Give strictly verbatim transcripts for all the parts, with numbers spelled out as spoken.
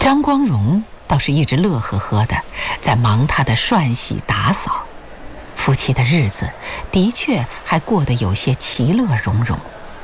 张光荣倒是一直乐呵呵的在忙他的涮洗打扫，夫妻的日子的确还过得有些其乐融融。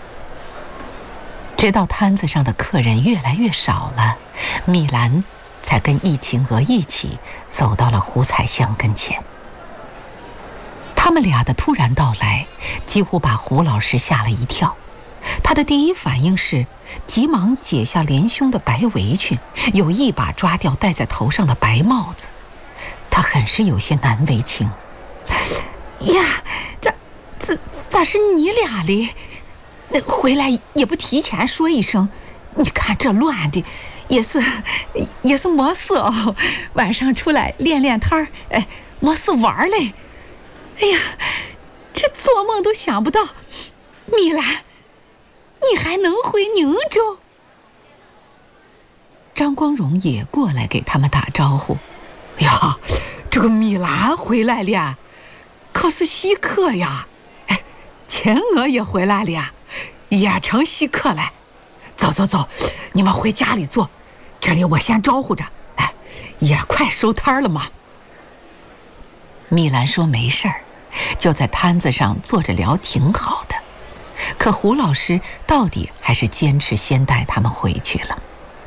直到摊子上的客人越来越少了，米兰才跟易晴娥一起走到了胡彩香跟前。他们俩的突然到来几乎把胡老师吓了一跳，他的第一反应是急忙解下连胸的白围裙，又一把抓掉戴在头上的白帽子。他很是有些难为情。呀，咋咋咋是你俩哩？回来也不提前说一声，你看这乱的，也是也是没事哦。晚上出来练练摊儿，哎，没事玩嘞。哎呀，这做梦都想不到，米兰，你还能回宁州？张光荣也过来给他们打招呼。呀，这个米兰回来了，可是稀客呀！哎，钱娥也回来了呀，也成稀客了。走走走，你们回家里坐，这里我先招呼着。哎，也快收摊了嘛。米兰说没事儿，就在摊子上坐着聊，挺好的。可胡老师到底还是坚持先带他们回去了。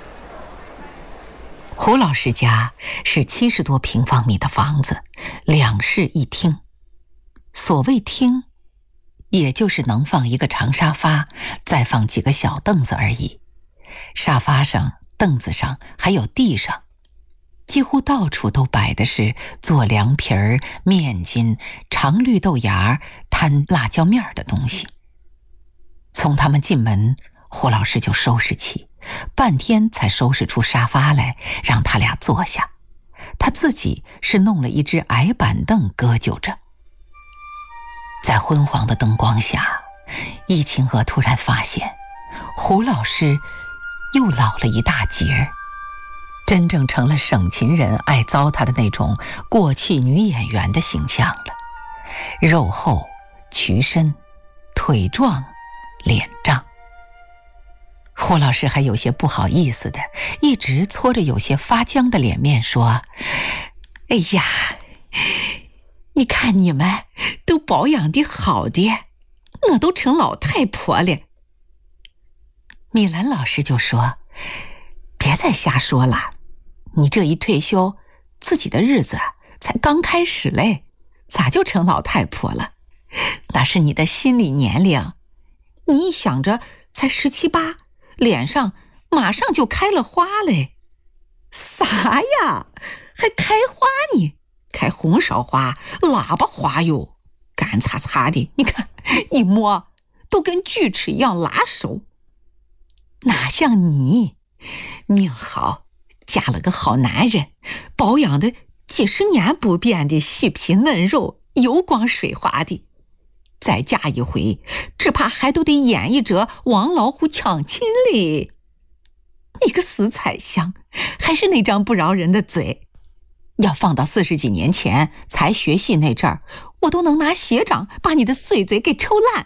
胡老师家是七十多平方米的房子，两室一厅。所谓厅，也就是能放一个长沙发，再放几个小凳子而已。沙发上、凳子上还有地上，几乎到处都摆的是做凉皮儿、面筋、长绿豆芽、摊辣椒面的东西。从他们进门，胡老师就收拾起，半天才收拾出沙发来，让他俩坐下。他自己是弄了一只矮板凳搁就着。在昏黄的灯光下，易晴娥突然发现，胡老师又老了一大截儿，真正成了省勤人爱糟蹋的那种过气女演员的形象了。肉厚、曲身、腿壮、脸胀。胡老师还有些不好意思的，一直搓着有些发僵的脸面说：“哎呀，你看你们都保养的好的，我都成老太婆了。”米兰老师就说：“别再瞎说了，你这一退休，自己的日子才刚开始嘞，咋就成老太婆了？那是你的心理年龄，你一想着才十七八，脸上马上就开了花嘞。啥呀？还开花呢？开红烧花、喇叭花哟，干擦擦的，你看一摸都跟锯齿一样拉手。哪像你，命好，嫁了个好男人，保养的几十年不变的细皮嫩肉，油光水滑的。再嫁一回，只怕还都得演一折王老虎抢亲嘞。你个死彩香，还是那张不饶人的嘴。要放到四十几年前才学戏那阵儿，我都能拿鞋掌把你的碎嘴给抽烂。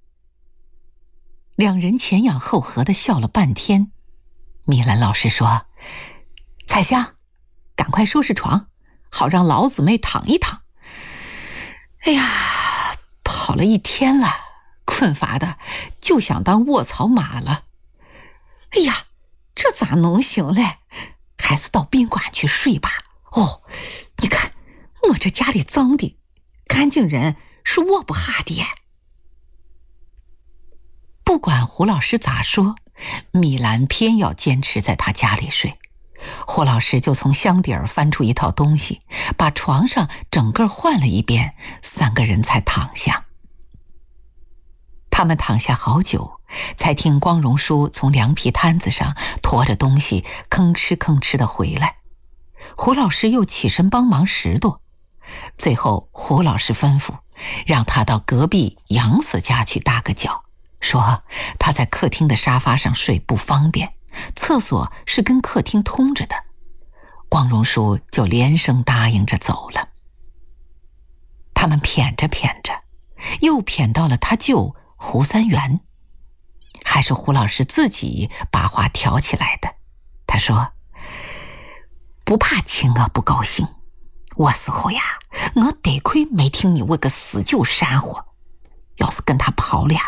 两人前仰后合的笑了半天。米兰老师说：“彩香，赶快收拾床，好让老姊妹躺一躺。哎呀，跑了一天了，困乏的就想当卧槽马了。哎呀，这咋能行嘞？还是到宾馆去睡吧。哦，你看我这家里脏的，干净人是卧不下的。”不管胡老师咋说，米兰偏要坚持在他家里睡。胡老师就从箱底儿翻出一套东西，把床上整个换了一遍，三个人才躺下。他们躺下好久，才听光荣叔从凉皮摊子上驮着东西吭哧吭哧的回来。胡老师又起身帮忙拾掇，最后胡老师吩咐让他到隔壁杨四家去搭个脚，说他在客厅的沙发上睡不方便，厕所是跟客厅通着的。光荣叔就连声答应着走了。他们谝着谝着，又谝到了他舅胡三元，还是胡老师自己把话挑起来的。他说：“ 不怕亲我不高兴，我死后呀，我得亏没听你为个死舅煽火，要是跟他跑了呀，